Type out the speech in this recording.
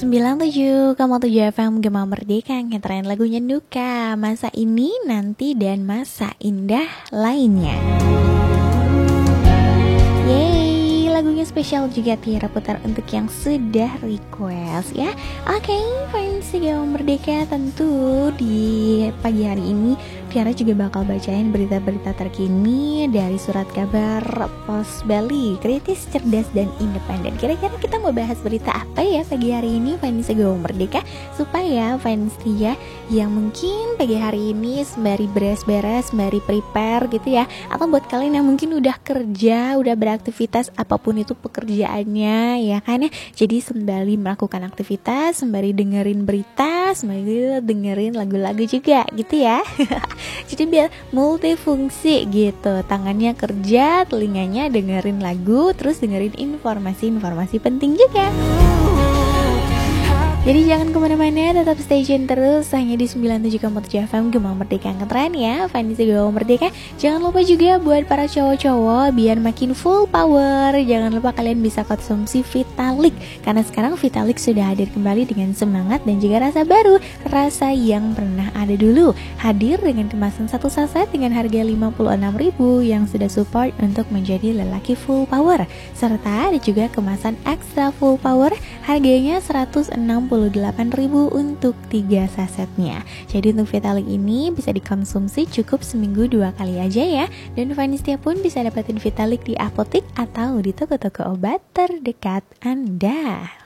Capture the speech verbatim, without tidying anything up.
sembilan puluh tujuh koma tujuh F M Gema Merdeka, ngetren lagunya Nuka, masa ini, nanti, dan masa indah lainnya. Yeay, lagunya spesial juga Tiara putar untuk yang sudah request ya. Oke, fans Gema Merdeka, tentu di pagi hari ini Tiara juga bakal bacain berita-berita terkini dari surat kabar Pos Bali, kritis, cerdas, dan independen. Kira-kira kita mau bahas berita apa ya pagi hari ini, fans Gema Merdeka? Supaya fans dia yang mungkin pagi hari ini sembari beres-beres, sembari prepare gitu ya, atau buat kalian yang mungkin udah kerja, udah beraktivitas apapun itu pekerjaannya ya kan ya, jadi sembari melakukan aktivitas, sembari dengerin berita, sembari dengerin lagu-lagu juga gitu ya. Jadi biar multifungsi gitu, tangannya kerja, telinganya dengerin lagu, terus dengerin informasi-informasi penting juga. Jadi jangan kemana-mana, tetap stay tune terus hanya di sembilan puluh tujuh koma tujuh F M Gema Merdeka ngetren ya, fans Gema Merdeka. Jangan lupa juga buat para cowok-cowok biar makin full power, jangan lupa kalian bisa konsumsi Vitalik, karena sekarang Vitalik sudah hadir kembali dengan semangat dan juga rasa baru, rasa yang pernah ada dulu. Hadir dengan kemasan satu saset dengan harga lima puluh enam ribu yang sudah support untuk menjadi lelaki full power, serta ada juga kemasan extra full power harganya seratus enam puluh delapan ribu untuk tiga sasetnya. Jadi untuk Vitalik ini bisa dikonsumsi cukup seminggu dua kali aja ya. Dan Vanistia pun bisa dapetin Vitalik di apotek atau di toko-toko obat terdekat Anda.